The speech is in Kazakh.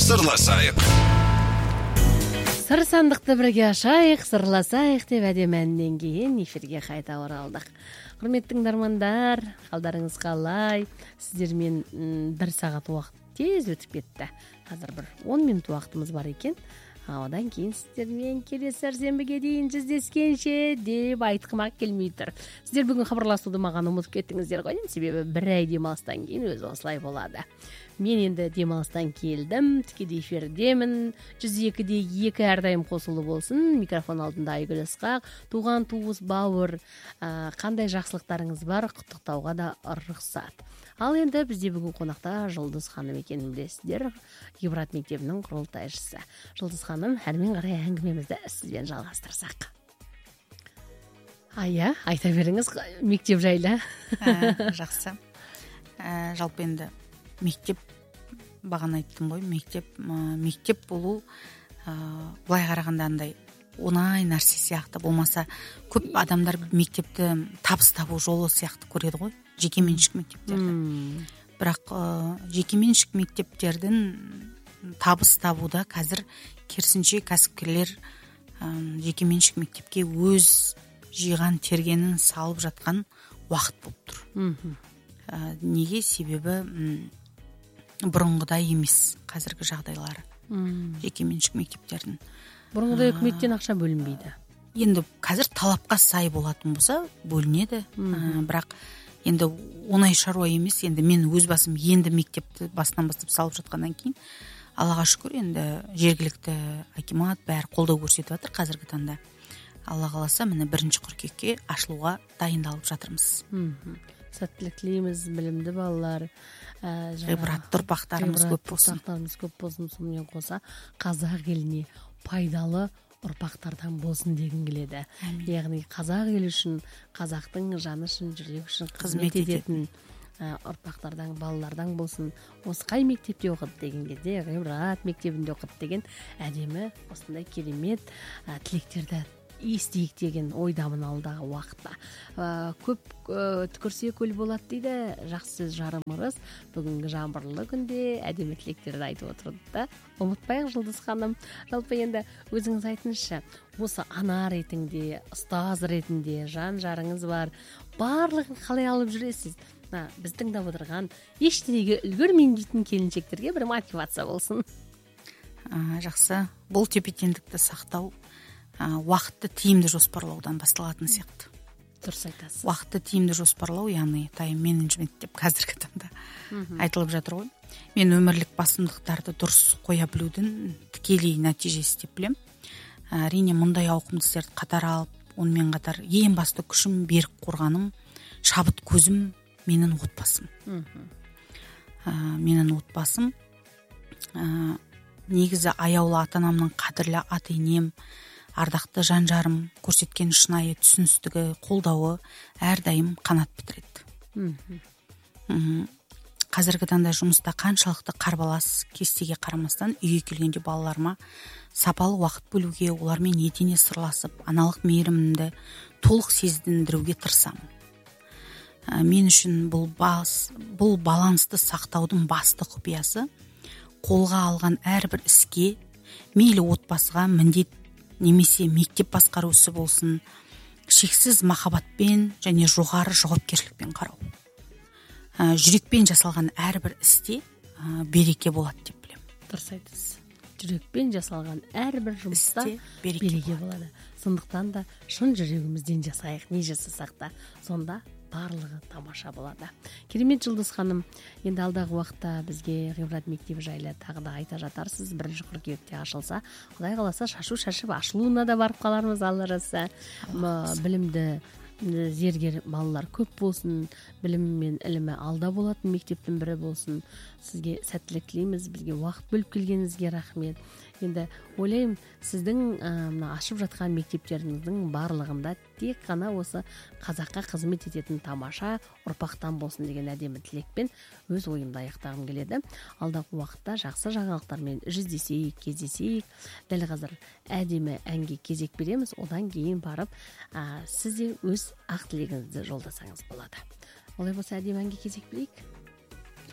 сырласайық. Сыр сандықты бірге ашайық, сырласайық деп әдемі әннен кейін эфирге қайта оралдық. Құрметті тыңдармандар, қалдарыңыз қалай? Сіздермен 1 сағат уақыт тез өтіп кетті. Қазір бір 10 минут уақытымыз бар екен. Одан кейін сіздермен келесі сәрсенбіге дейін жүздескенше деп айтқым келмей тұр. Сіздер бүгін хабарласуды маған ұмытып кеттіңіздер ғой, себебі 1 ай демалыстан кейін өзі осылай болады. Мен енді демалыстан келдім, тікелей эфирдемін. 102-де 2 әрдайым қосулы болсын. Микрофон алдында Айгүл Ысқақ, туған туыс бауыр, қандай жақсылықтарыңыз бар, құттықтауға да рұқсат. Ал енді бізде бүгін қонақта Жұлдыз ханым екенін білесіздер, Ғибрат мектебінің құрылтайшысы. Жұлдыз ханым, әрмен қарай әңгімемізді сізбен жалғастырсақ. Айта беріңіз мектеп жайлы. Жақсы. Жалпы енді мектеп, бағана айттым ғой, мектеп болу былай қарағанда андай оңай нәрсе сияқты, болмаса көп адамдар мектепті табыс табу жолы сияқты көреді ғой, жекеменшік мектептерді. Бірақ жекеменшік мектептердің табыс табуда қазір керісінше кәсіпкерлер жекеменшік мектепке өз жиған тергенін салып жатқан уақыт болып тұр. Неге? Себебі бұрынғыдай емес қазіргі жағдайлары жекеменшік мектептердің. Бұрынғыдай үкіметтен ақша бөлінбейді. Енді қазір талапқа сай болатын болса бөлінеді. Бірақ енді оңай шаруа емес. Енді мен өз басым енді мектепті басынан бастап салып жатқаннан кейін Аллаға шүкір, енді жергілікті акимат бәрі қолдау көрсетіп жатыр қазіргі таңда. Алла қаласа, міне 1 қыркүйекке ашылуға дайындалып жатырмыз. Сәттілік тілейміз, білімді балалар, ғибратты ұрпақтарымыз көп болсын. Сонымен қоса қазақ еліне пайдалы ұрпақтардан болсын деген келеді. Яғни қазақ елі үшін, қазақтың жаны үшін, жүрегі үшін қызмет ететін ұрпақтардан, балалардан болсын. Осы қай мектепте оқыды деген кезде, Ғибрат мектебінде оқыды деген әдемі, осындай керемет тілектерді естейік деген ойдамын алдағы уақытта. Көп түкірсе көл болады дейді, жақсы жарымырыз. Бүгінгі жаңбырлы күнде әдемі тілектерді айтып отырды да. Ұмытпайық Жұлдыз ханым. Жалпы енді өзіңіз айтыңызшы, осы ана ретінде, ұстаз ретінде жан жарыңыз бар. Барлығын қалай алып жүресіз? Біз тыңдап отырған ештеңеге үлгермейін дейтін келіншектерге бір мотивация болсын. Жақсы. Бұл тепе-теңдікті сақтау уақытты тиімді жоспарлаудан басталатын сияқты. Дұрыс айтасыз. Уақытты тиімді жоспарлау, яғни тайм-менеджмент деп қазіргі таңда айтылып жатыр ғой. Мен өмірлік басымдықтарды дұрыс қоя білудің тікелей нәтижесі деп білем. Әрине мұндай ауқымды істерді қатар алып, онымен қатар ең басты күшім, берік қорғаным, шабыт көзім менің отбасым. Менің отбасым негізі аяулы ата-анамның қадірлі ата-енем, ардақты жан-жарым көрсеткен шынайы түсіністігі, қолдауы әрдайым қанат бітіреді. Қазіргі таңда жұмыста қаншалықты қарбалас кестеге қарамастан үйге келгенде балаларыма сапалы уақыт бөлуге, олармен етене сырласып, аналық мейірімімді толық сездіруге тырысамын. Мен үшін бұл балансты сақтаудың басты құпиясы қолға алған әрбір іске, мейлі отбасыға, міндет немесе мектеп басқару ісі болсын, шексіз махаббатпен және жоғары жауапкершілікпен қарау. Жүрекпен жасалған әрбір істе береке болады деп білем. Дұрыс айтасыз. Жүрекпен жасалған әрбір жұмыста береке болады. Сондықтан да шын жүрегімізден жасайық, не жасасақ та, сонда барлығы тамаша болады. Керемет Жұлдыз ханым, енді алдағы уақытта бізге Ғибрат мектебі жайлы тағы да айта жатарсыз. 1 қыркүйекте ашылса, Құдай қаласа шашып ашылуына да барып қалармыз, Алла жазса. Білімді зергер балалар көп болсын, білімі мен ілімі алда болатын мектептің бірі болсын. Сізге сәттілік тілейміз, бізге уақыт бөліп келгеніңізге рахмет. Енді ойлаймын, сіздің ашып жатқан мектептеріңіздің барлығында тек қана осы қазаққа қызмет ететін тамаша ұрпақтан болсын деген әдемі тілекпен өз ойымды аяқтағым келеді. Алдағы уақытта жақсы жаңалықтармен жүздесейік, кездесейік. Дәл қазір әдемі әнге кезек береміз, одан кейін барып сіз де өз ақ тілегіңізді жолдасаңыз болады. Олай болса әдемі әнге кезек берейік.